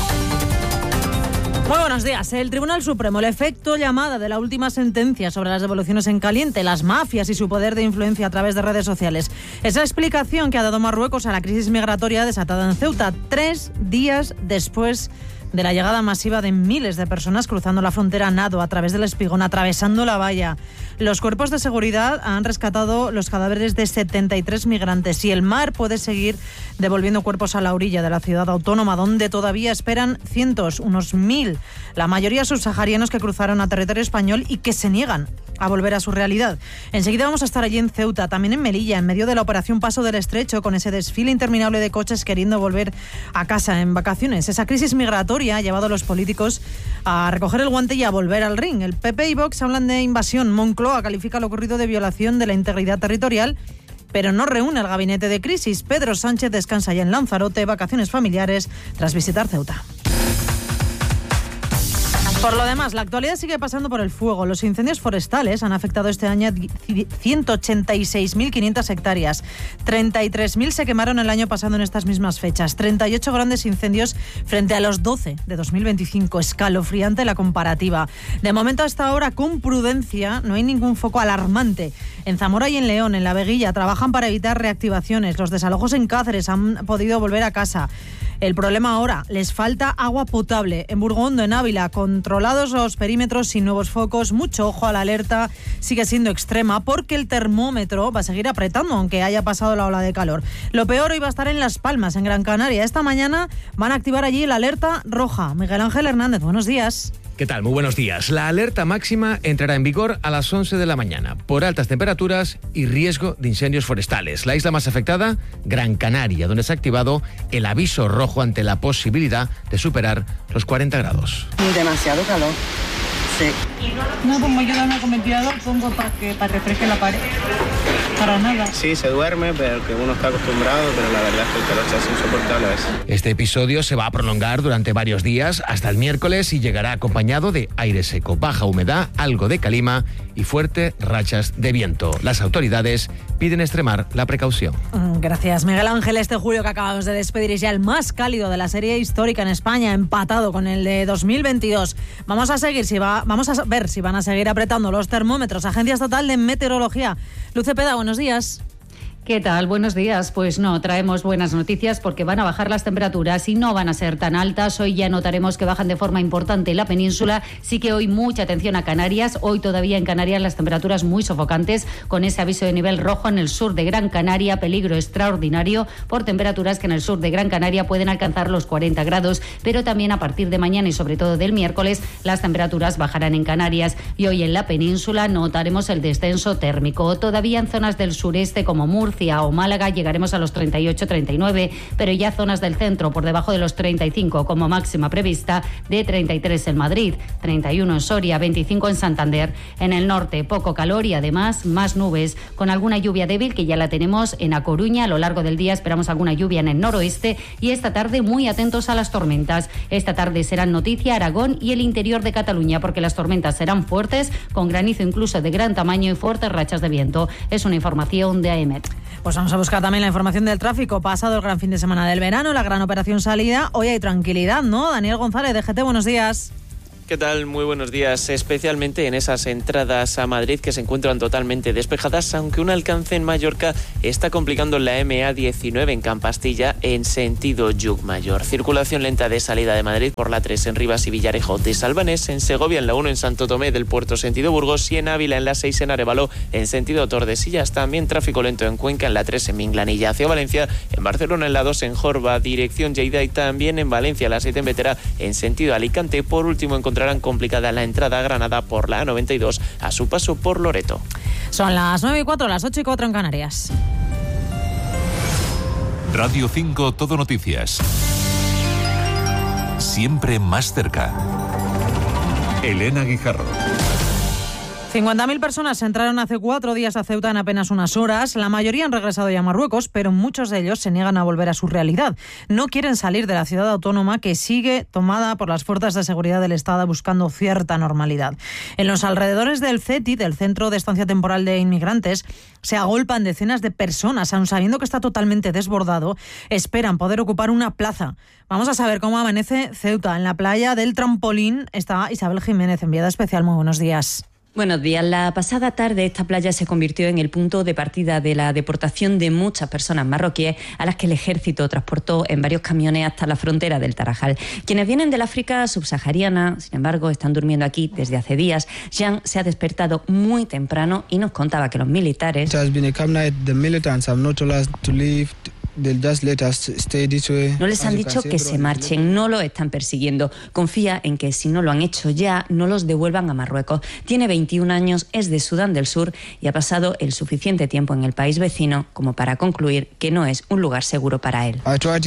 Muy buenos días. El Tribunal Supremo, el efecto llamada de la última sentencia sobre las devoluciones en caliente, las mafias y su poder de influencia a través de redes sociales. Esa explicación que ha dado Marruecos a la crisis migratoria desatada en Ceuta 3 días después de la llegada masiva de miles de personas cruzando la frontera a nado a través del Espigón, atravesando la valla. Los cuerpos de seguridad han rescatado los cadáveres de 73 migrantes y el mar puede seguir devolviendo cuerpos a la orilla de la ciudad autónoma, donde todavía esperan cientos, unos 1.000, la mayoría subsaharianos que cruzaron a territorio español y que se niegan a volver a su realidad. Enseguida vamos a estar allí en Ceuta, también en Melilla, en medio de la operación Paso del Estrecho, con ese desfile interminable de coches queriendo volver a casa en vacaciones. Esa crisis migratoria ha llevado a los políticos a recoger el guante y a volver al ring. El PP y Vox hablan de invasión. Moncloa califica lo ocurrido de violación de la integridad territorial, pero no reúne al gabinete de crisis. Pedro Sánchez descansa ya en Lanzarote, vacaciones familiares, tras visitar Ceuta. Por lo demás, la actualidad sigue pasando por el fuego. Los incendios forestales han afectado este año 186.500 hectáreas. 33.000 se quemaron el año pasado en estas mismas fechas. 38 grandes incendios frente a los 12 de 2025. Escalofriante la comparativa. De momento, hasta ahora, con prudencia, no hay ningún foco alarmante. En Zamora y en León, en La Veguilla, trabajan para evitar reactivaciones. Los desalojos en Cáceres han podido volver a casa. El problema ahora, les falta agua potable. En Burgondo, en Ávila, controlados los perímetros sin nuevos focos. Mucho ojo a la alerta, sigue siendo extrema porque el termómetro va a seguir apretando aunque haya pasado la ola de calor. Lo peor hoy va a estar en Las Palmas, en Gran Canaria. Esta mañana van a activar allí la alerta roja. Miguel Ángel Hernández, buenos días. ¿Qué tal? Muy buenos días. La alerta máxima entrará en vigor a las 11 de la mañana por altas temperaturas y riesgo de incendios forestales. La isla más afectada, Gran Canaria, donde se ha activado el aviso rojo ante la posibilidad de superar los 40 grados. Demasiado calor. Sí. No, como yo dame con ventilador, pongo para refresque la pared. Para nada. Sí, se duerme, pero que uno está acostumbrado, pero la verdad es que el calor se hace insoportable a veces. Este episodio se va a prolongar durante varios días hasta el miércoles y llegará acompañado de aire seco, baja humedad, algo de calima y fuertes rachas de viento. Las autoridades piden extremar la precaución. Gracias, Miguel Ángel. Este julio que acabamos de despedir es ya el más cálido de la serie histórica en España, empatado con el de 2022. Vamos a ver si van a seguir apretando los termómetros. Agencia Estatal de Meteorología. Luce Peda, buenos días. ¿Qué tal? Buenos días. Pues no, traemos buenas noticias porque van a bajar las temperaturas y no van a ser tan altas. Hoy ya notaremos que bajan de forma importante en la península. Sí que hoy mucha atención a Canarias. Hoy todavía en Canarias las temperaturas muy sofocantes, con ese aviso de nivel rojo en el sur de Gran Canaria, peligro extraordinario por temperaturas que en el sur de Gran Canaria pueden alcanzar los 40 grados. Pero también a partir de mañana y sobre todo del miércoles las temperaturas bajarán en Canarias. Y hoy en la península notaremos el descenso térmico. Todavía en zonas del sureste como Murcia o Málaga llegaremos a los 38-39, pero ya zonas del centro por debajo de los 35 como máxima prevista, de 33 en Madrid, 31 en Soria, 25 en Santander. En el norte poco calor y además más nubes, con alguna lluvia débil que ya la tenemos en A Coruña. A lo largo del día esperamos alguna lluvia en el noroeste y esta tarde muy atentos a las tormentas. Esta tarde serán noticia Aragón y el interior de Cataluña, porque las tormentas serán fuertes, con granizo incluso de gran tamaño y fuertes rachas de viento. Es una información de AEMET. Pues vamos a buscar también la información del tráfico. Pasado el gran fin de semana del verano, la gran operación salida, hoy hay tranquilidad, ¿no? Daniel González, DGT, buenos días. ¿Qué tal? Muy buenos días, especialmente en esas entradas a Madrid que se encuentran totalmente despejadas, aunque un alcance en Mallorca está complicando la MA19 en Campastilla en sentido Llucmayor. Circulación lenta de salida de Madrid por la 3 en Rivas y Villarejo de Salvanés, en Segovia en la 1 en Santo Tomé del Puerto sentido Burgos y en Ávila en la 6 en Arévalo en sentido Tordesillas. También tráfico lento en Cuenca en la 3 en Minglanilla hacia Valencia, en Barcelona en la 2 en Jorba dirección Lleida y también en Valencia la 7 en Vetera en sentido Alicante. Por último encontrarán complicada la entrada a Granada por la A92 a su paso por Loreto. Son las 9:04, las 8:04 en Canarias. Radio 5 Todo Noticias. Siempre más cerca. Elena Guijarro. 50.000 personas entraron hace 4 días a Ceuta en apenas unas horas. La mayoría han regresado ya a Marruecos, pero muchos de ellos se niegan a volver a su realidad. No quieren salir de la ciudad autónoma que sigue tomada por las fuerzas de seguridad del Estado buscando cierta normalidad. En los alrededores del CETI, del Centro de Estancia Temporal de Inmigrantes, se agolpan decenas de personas, aun sabiendo que está totalmente desbordado, esperan poder ocupar una plaza. Vamos a saber cómo amanece Ceuta. En la playa del Trampolín está Isabel Jiménez, enviada especial. Muy buenos días. Buenos días. La pasada tarde esta playa se convirtió en el punto de partida de la deportación de muchas personas marroquíes a las que el ejército transportó en varios camiones hasta la frontera del Tarajal. Quienes vienen del África subsahariana, sin embargo, están durmiendo aquí desde hace días. Jean se ha despertado muy temprano y nos contaba que los militares... No les han dicho que se marchen, no lo están persiguiendo. Confía en que si no lo han hecho ya, no los devuelvan a Marruecos. Tiene 21 años, es de Sudán del Sur y ha pasado el suficiente tiempo en el país vecino como para concluir que no es un lugar seguro para él.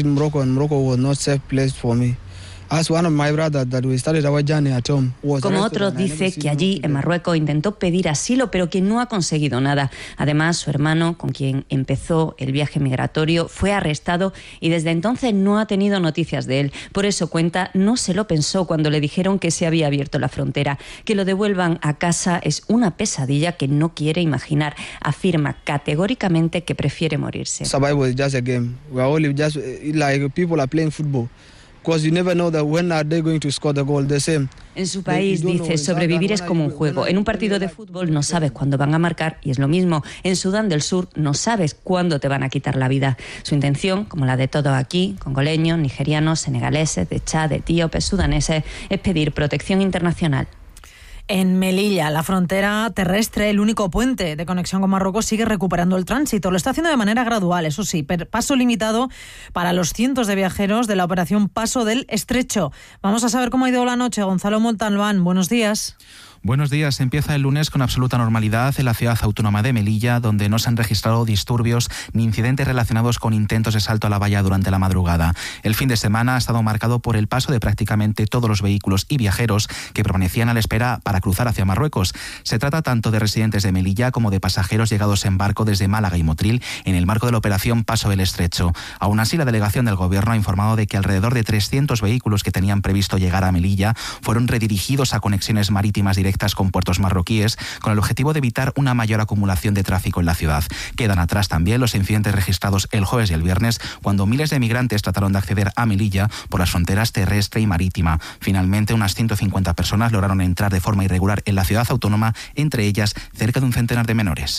Como otros, dice que allí en Marruecos intentó pedir asilo pero que no ha conseguido nada. Además, su hermano, con quien empezó el viaje migratorio, fue arrestado y desde entonces no ha tenido noticias de él. Por eso cuenta, no se lo pensó cuando le dijeron que se había abierto la frontera. Que lo devuelvan a casa es una pesadilla que no quiere imaginar. Afirma categóricamente que prefiere morirse. Survival is just a game. We are all just like people are playing football. Because you never know that when are they going to score the goal. The same. En su país, dice, sobrevivir es como un juego. En un partido de fútbol no sabes cuándo van a marcar y es lo mismo. En Sudán del Sur no sabes cuándo te van a quitar la vida. Su intención, como la de todos aquí, congoleños, nigerianos, senegaleses, de Chad, etíopes, sudaneses, es pedir protección internacional. En Melilla, la frontera terrestre, el único puente de conexión con Marruecos, sigue recuperando el tránsito. Lo está haciendo de manera gradual, eso sí, paso limitado para los cientos de viajeros de la operación Paso del Estrecho. Vamos a saber cómo ha ido la noche. Gonzalo Montalbán, buenos días. Buenos días. Empieza el lunes con absoluta normalidad en la ciudad autónoma de Melilla, donde no se han registrado disturbios ni incidentes relacionados con intentos de salto a la valla durante la madrugada. El fin de semana ha estado marcado por el paso de prácticamente todos los vehículos y viajeros que permanecían a la espera para cruzar hacia Marruecos. Se trata tanto de residentes de Melilla como de pasajeros llegados en barco desde Málaga y Motril en el marco de la operación Paso del Estrecho. Aún así, la delegación del Gobierno ha informado de que alrededor de 300 vehículos que tenían previsto llegar a Melilla fueron redirigidos a conexiones marítimas directas con puertos marroquíes con el objetivo de evitar una mayor acumulación de tráfico en la ciudad. Quedan atrás también los incidentes registrados el jueves y el viernes cuando miles de migrantes trataron de acceder a Melilla por las fronteras terrestre y marítima. Finalmente, unas 150 personas lograron entrar de forma irregular en la ciudad autónoma, entre ellas cerca de un centenar de menores.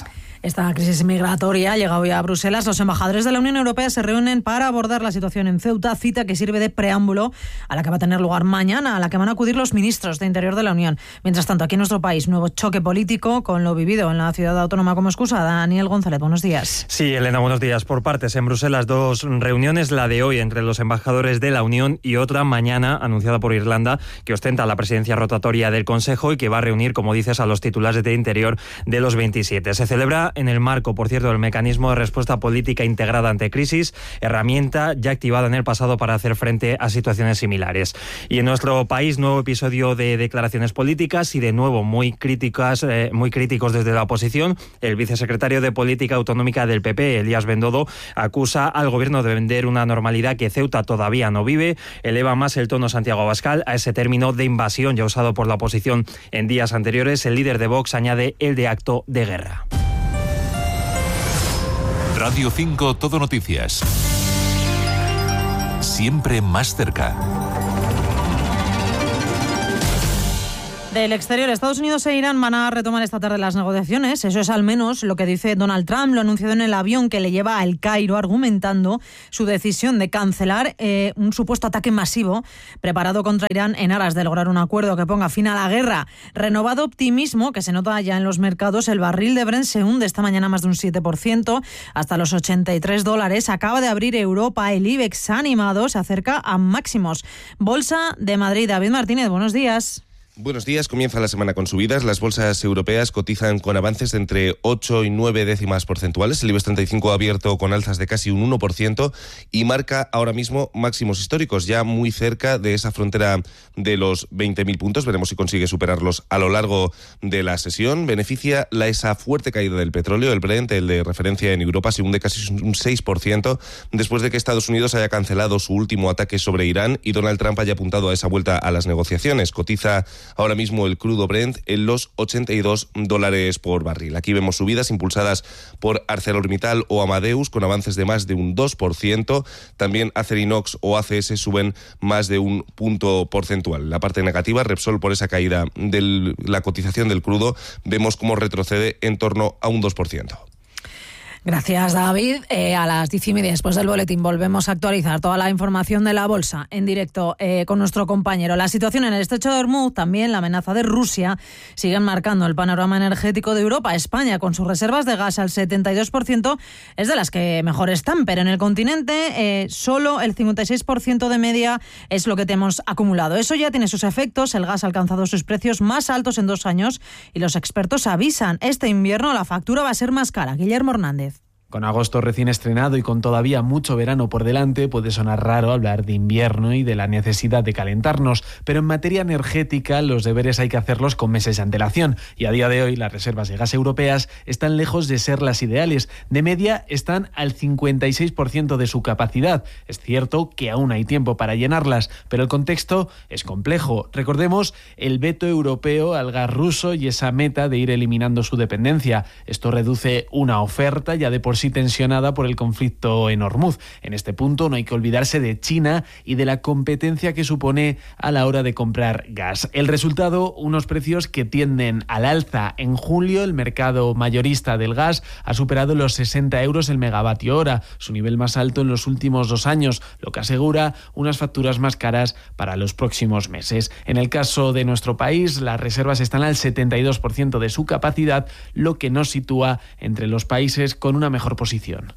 Esta crisis migratoria llega hoy a Bruselas. Los embajadores de la Unión Europea se reúnen para abordar la situación en Ceuta, cita que sirve de preámbulo a la que va a tener lugar mañana, a la que van a acudir los ministros de Interior de la Unión. Mientras tanto, aquí en nuestro país, nuevo choque político con lo vivido en la ciudad autónoma como excusa. Daniel González, buenos días. Sí, Elena, buenos días. Por partes, en Bruselas, dos reuniones, la de hoy entre los embajadores de la Unión y otra mañana, anunciada por Irlanda, que ostenta la presidencia rotatoria del Consejo y que va a reunir, como dices, a los titulares de Interior de los 27. Se celebra en el marco, por cierto, del mecanismo de respuesta política integrada ante crisis, herramienta ya activada en el pasado para hacer frente a situaciones similares. Y en nuestro país, nuevo episodio de declaraciones políticas y de nuevo muy críticos desde la oposición. El vicesecretario de Política Autonómica del PP, Elías Bendodo, acusa al gobierno de vender una normalidad que Ceuta todavía no vive. Eleva más el tono Santiago Abascal a ese término de invasión ya usado por la oposición en días anteriores. El líder de Vox añade el de acto de guerra. Radio 5 Todo Noticias. Siempre más cerca. Del exterior, Estados Unidos e Irán van a retomar esta tarde las negociaciones. Eso es al menos lo que dice Donald Trump. Lo ha anunciado en el avión que le lleva a El Cairo, argumentando su decisión de cancelar un supuesto ataque masivo preparado contra Irán en aras de lograr un acuerdo que ponga fin a la guerra. Renovado optimismo que se nota ya en los mercados. El barril de Brent se hunde esta mañana más de un 7%, hasta los $83. Acaba de abrir Europa. El IBEX animado se acerca a máximos. Bolsa de Madrid. David Martínez, buenos días. Buenos días, comienza la semana con subidas. Las bolsas europeas cotizan con avances de entre 8 y 9 décimas porcentuales. El IBEX 35 ha abierto con alzas de casi un 1% y marca ahora mismo máximos históricos, ya muy cerca de esa frontera de los 20.000 puntos. Veremos si consigue superarlos a lo largo de la sesión. Beneficia esa fuerte caída del petróleo. El Brent, el de referencia en Europa, se hunde casi un 6% después de que Estados Unidos haya cancelado su último ataque sobre Irán y Donald Trump haya apuntado a esa vuelta a las negociaciones. Cotiza ahora mismo el crudo Brent en los $82 por barril. Aquí vemos subidas impulsadas por ArcelorMittal o Amadeus con avances de más de un 2%. También Acerinox o ACS suben más de un punto porcentual. La parte negativa, Repsol, por esa caída de la cotización del crudo, vemos cómo retrocede en torno a un 2%. Gracias, David. A las 10:30 después del boletín volvemos a actualizar toda la información de la bolsa en directo con nuestro compañero. La situación en el estrecho de Hormuz, también la amenaza de Rusia, siguen marcando el panorama energético de Europa. España, con sus reservas de gas al 72%, es de las que mejor están, pero en el continente solo el 56% de media es lo que tenemos acumulado. Eso ya tiene sus efectos. El gas ha alcanzado sus precios más altos en 2 años y los expertos avisan, este invierno la factura va a ser más cara. Guillermo Hernández. Con agosto recién estrenado y con todavía mucho verano por delante, puede sonar raro hablar de invierno y de la necesidad de calentarnos, pero en materia energética los deberes hay que hacerlos con meses de antelación y a día de hoy las reservas de gas europeas están lejos de ser las ideales. De media están al 56% de su capacidad. Es cierto que aún hay tiempo para llenarlas, pero el contexto es complejo. Recordemos el veto europeo al gas ruso y esa meta de ir eliminando su dependencia. Esto reduce una oferta ya de por sí tensionada por el conflicto en Hormuz. En este punto no hay que olvidarse de China y de la competencia que supone a la hora de comprar gas. El resultado, unos precios que tienden al alza. En julio el mercado mayorista del gas ha superado los 60 euros el megavatio hora, su nivel más alto en los últimos 2 años, lo que asegura unas facturas más caras para los próximos meses. En el caso de nuestro país, las reservas están al 72% de su capacidad, lo que nos sitúa entre los países con una mejor posición.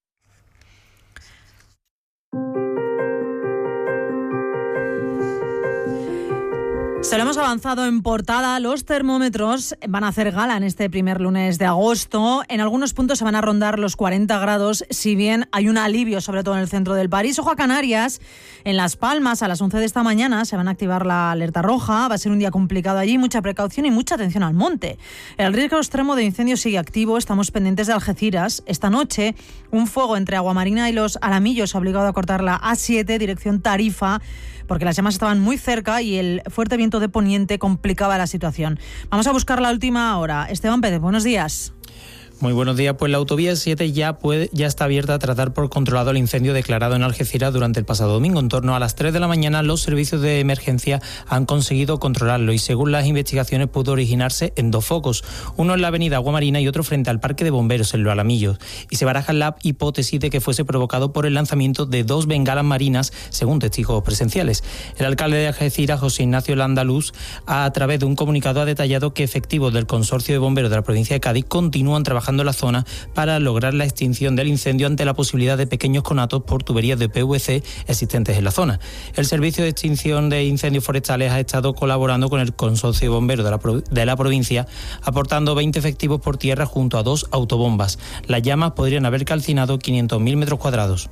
Se lo hemos avanzado en portada. Los termómetros van a hacer gala en este primer lunes de agosto. En algunos puntos se van a rondar los 40 grados, si bien hay un alivio, sobre todo en el centro del país. Ojo a Canarias. En Las Palmas, a las 11 de esta mañana, se van a activar la alerta roja. Va a ser un día complicado allí, mucha precaución y mucha atención al monte. El riesgo extremo de incendio sigue activo. Estamos pendientes de Algeciras. Esta noche, un fuego entre Aguamarina y Los Alamillos ha obligado a cortar la A7, dirección Tarifa, porque las llamas estaban muy cerca y el fuerte viento de poniente complicaba la situación. Vamos a buscar la última hora. Esteban Pérez, buenos días. Muy buenos días. Pues la autovía 7 ya está abierta a tratar por controlado el incendio declarado en Algeciras durante el pasado domingo. En torno a las 3 de la mañana los servicios de emergencia han conseguido controlarlo y según las investigaciones pudo originarse en 2 focos, uno en la avenida Aguamarina y otro frente al Parque de Bomberos en Los Alamillos. Y se baraja la hipótesis de que fuese provocado por el lanzamiento de 2 bengalas marinas, según testigos presenciales. El alcalde de Algeciras, José Ignacio Landaluz, a través de un comunicado ha detallado que efectivos del Consorcio de Bomberos de la provincia de Cádiz continúan trabajando en la zona para lograr la extinción del incendio ante la posibilidad de pequeños conatos por tuberías de PVC existentes en la zona. El Servicio de Extinción de Incendios Forestales ha estado colaborando con el Consorcio de Bomberos de la provincia, aportando 20 efectivos por tierra junto a 2 autobombas. Las llamas podrían haber calcinado 500.000 metros cuadrados.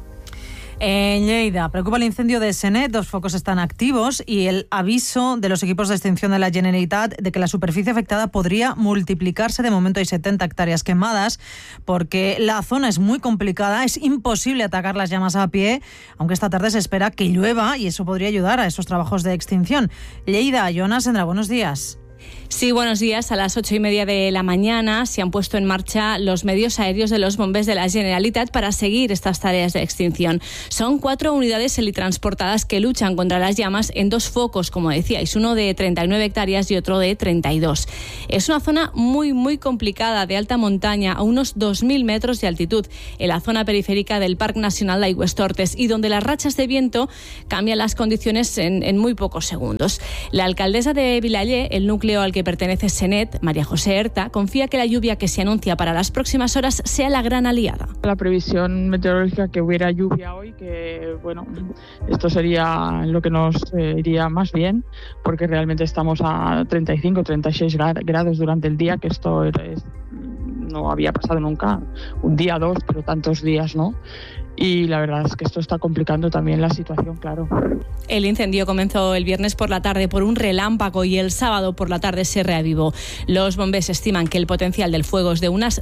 En Lleida preocupa el incendio de Senet, 2 focos están activos y el aviso de los equipos de extinción de la Generalitat de que la superficie afectada podría multiplicarse. De momento hay 70 hectáreas quemadas porque la zona es muy complicada, es imposible atacar las llamas a pie, aunque esta tarde se espera que llueva y eso podría ayudar a esos trabajos de extinción. Lleida, Jonas Sendra, buenos días. Sí, buenos días. A las 8:30 de la mañana se han puesto en marcha los medios aéreos de los bombers de la Generalitat para seguir estas tareas de extinción. Son 4 unidades helitransportadas que luchan contra las llamas en 2 focos, como decíais, uno de 39 hectáreas y otro de 32. Es una zona muy complicada, de alta montaña, a unos 2.000 metros de altitud, en la zona periférica del Parque Nacional de Aigüestortes y donde las rachas de viento cambian las condiciones en muy pocos segundos. La alcaldesa de Vilaller, el núcleo al que pertenece Senet, María José Erta, confía que la lluvia que se anuncia para las próximas horas sea la gran aliada. La previsión meteorológica que hubiera lluvia hoy, que bueno, esto sería lo que nos iría más bien, porque realmente estamos a 35, 36 grados durante el día, que esto no había pasado nunca, un día, 2, pero tantos días, ¿no? Y la verdad es que esto está complicando también la situación, claro. El incendio comenzó el viernes por la tarde por un relámpago y el sábado por la tarde se reavivó. Los bomberos estiman que el potencial del fuego es de unas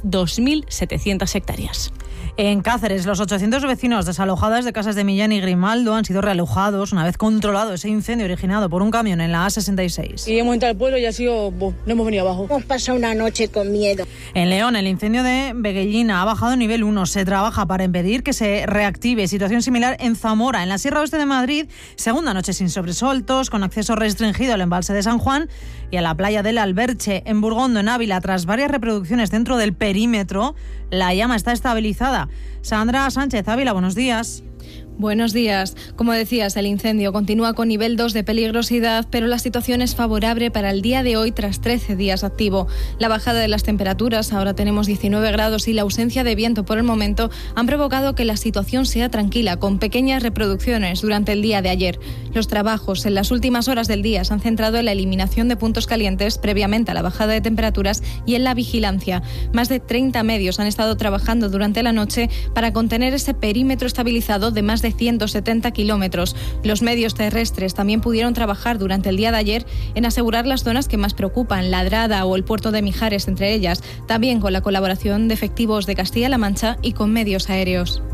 2.700 hectáreas. En Cáceres, los 800 vecinos desalojados de casas de Millán y Grimaldo han sido realojados una vez controlado ese incendio originado por un camión en la A66. Y hemos entrado al pueblo y ha sido, no hemos venido abajo. Hemos pasado una noche con miedo. En León, el incendio de Beguellina ha bajado a nivel 1. Se trabaja para impedir que se reactive. Situación similar en Zamora. En la Sierra Oeste de Madrid, segunda noche sin sobresaltos, con acceso restringido al embalse de San Juan y a la playa del Alberche. En Burgondo, en Ávila, tras varias reproducciones dentro del perímetro, la llama está estabilizada. Sandra Sánchez, Ávila, buenos días. Buenos días. Como decías, el incendio continúa con nivel 2 de peligrosidad, pero la situación es favorable para el día de hoy tras 13 días activo. La bajada de las temperaturas, ahora tenemos 19 grados, y la ausencia de viento por el momento han provocado que la situación sea tranquila, con pequeñas reproducciones durante el día de ayer. Los trabajos en las últimas horas del día se han centrado en la eliminación de puntos calientes previamente a la bajada de temperaturas y en la vigilancia. Más de 30 medios han estado trabajando durante la noche para contener ese perímetro estabilizado de más de 170 kilómetros. Los medios terrestres también pudieron trabajar durante el día de ayer en asegurar las zonas que más preocupan, Ladrada o el puerto de Mijares entre ellas, también con la colaboración de efectivos de Castilla-La Mancha y con medios aéreos.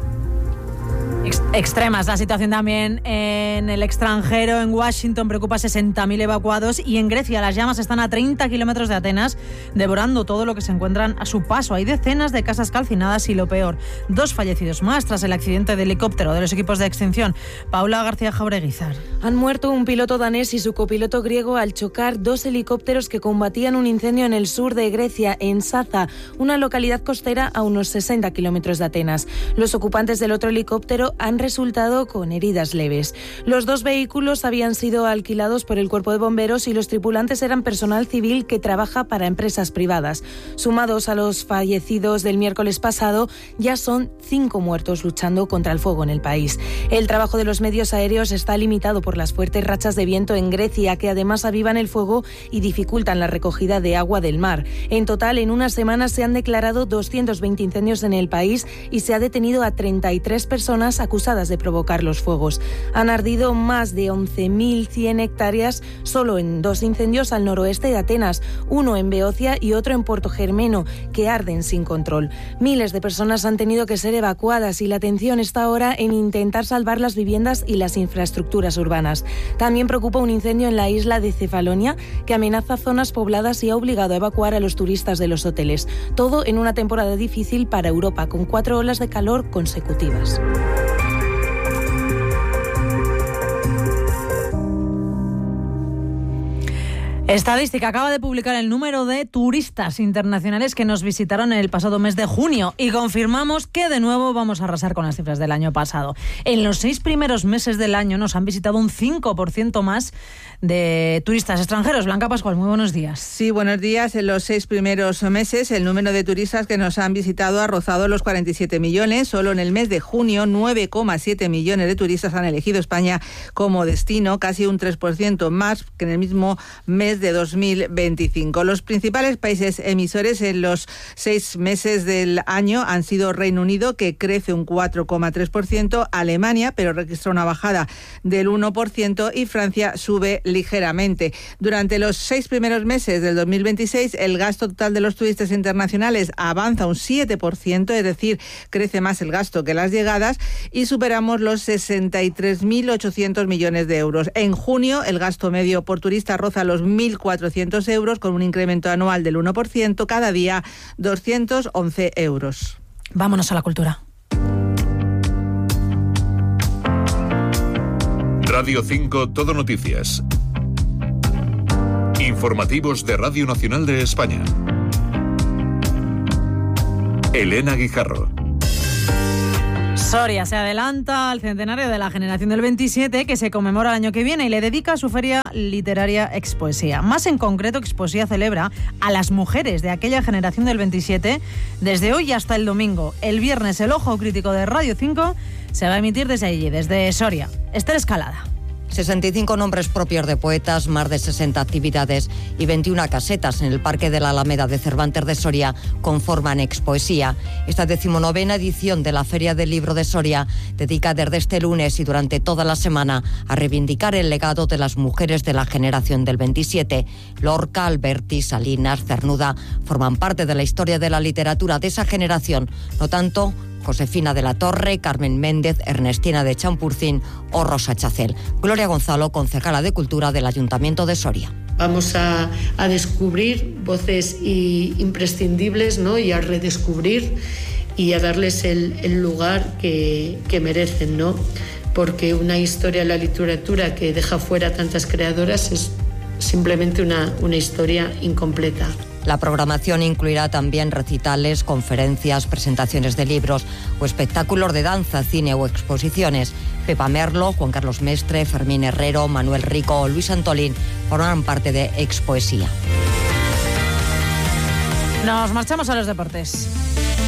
Extremas la situación también en el extranjero. En Washington preocupa 60.000 evacuados y en Grecia las llamas están a 30 kilómetros de Atenas, devorando todo lo que se encuentran a su paso. Hay decenas de casas calcinadas y lo peor, 2 fallecidos más tras el accidente de helicóptero de los equipos de extinción. Paula García Jaureguizar. Han muerto un piloto danés y su copiloto griego al chocar 2 helicópteros que combatían un incendio en el sur de Grecia, en Saza, una localidad costera a unos 60 kilómetros de Atenas. Los ocupantes del otro helicóptero han resultado con heridas leves. Los 2 vehículos habían sido alquilados por el cuerpo de bomberos y los tripulantes eran personal civil que trabaja para empresas privadas. Sumados a los fallecidos del miércoles pasado, ya son 5 muertos luchando contra el fuego en el país. El trabajo de los medios aéreos está limitado por las fuertes rachas de viento en Grecia, que además avivan el fuego y dificultan la recogida de agua del mar. En total, en una semana se han declarado 220 incendios en el país y se ha detenido a 33 personas acusadas de provocar los fuegos. Han ardido más de 11.100 hectáreas solo en 2 incendios al noroeste de Atenas, uno en Beocia y otro en Puerto Germeno, que arden sin control. Miles de personas han tenido que ser evacuadas y la atención está ahora en intentar salvar las viviendas y las infraestructuras urbanas. También preocupa un incendio en la isla de Cefalonia que amenaza zonas pobladas y ha obligado a evacuar a los turistas de los hoteles. Todo en una temporada difícil para Europa, con 4 olas de calor consecutivas. Estadística acaba de publicar el número de turistas internacionales que nos visitaron en el pasado mes de junio y confirmamos que de nuevo vamos a arrasar con las cifras del año pasado. En los 6 primeros meses del año nos han visitado un 5% más de turistas extranjeros. Blanca Pascual, muy buenos días. Sí, buenos días. En los 6 primeros meses el número de turistas que nos han visitado ha rozado los 47 millones. Solo en el mes de junio 9,7 millones de turistas han elegido España como destino, casi un 3% más que en el mismo mes de 2025. Los principales países emisores en los 6 meses del año han sido Reino Unido, que crece un 4,3%, Alemania, pero registra una bajada del 1%, y Francia sube ligeramente. Durante los 6 primeros meses del 2026, el gasto total de los turistas internacionales avanza un 7%, es decir, crece más el gasto que las llegadas, y superamos los 63.800 millones de euros. En junio, el gasto medio por turista roza los 1.400 euros, con un incremento anual del 1%, cada día 211 euros. Vámonos a la cultura. Radio 5 Todo Noticias. Informativos de Radio Nacional de España. Elena Guijarro. Soria se adelanta al centenario de la generación del 27, que se conmemora el año que viene, y le dedica su feria literaria Expoesía. Más en concreto, Expoesía celebra a las mujeres de aquella generación del 27 desde hoy hasta el domingo. El viernes, el Ojo Crítico de Radio 5 se va a emitir desde allí, desde Soria. Esther Escalada. 65 nombres propios de poetas, más de 60 actividades y 21 casetas en el Parque de la Alameda de Cervantes de Soria conforman Expoesía. Esta 19ª edición de la Feria del Libro de Soria dedica desde este lunes y durante toda la semana a reivindicar el legado de las mujeres de la generación del 27. Lorca, Alberti, Salinas, Cernuda forman parte de la historia de la literatura de esa generación, no tanto Josefina de la Torre, Carmen Méndez, Ernestina de Champurcín o Rosa Chacel. Gloria Gonzalo, concejala de Cultura del Ayuntamiento de Soria. Vamos a descubrir voces imprescindibles, ¿no? Y a redescubrir y a darles el lugar que merecen, ¿no? Porque una historia de la literatura que deja fuera tantas creadoras es simplemente una historia incompleta. La programación incluirá también recitales, conferencias, presentaciones de libros o espectáculos de danza, cine o exposiciones. Pepa Merlo, Juan Carlos Mestre, Fermín Herrero, Manuel Rico o Luis Antolín forman parte de Expoesía. Nos marchamos a los deportes.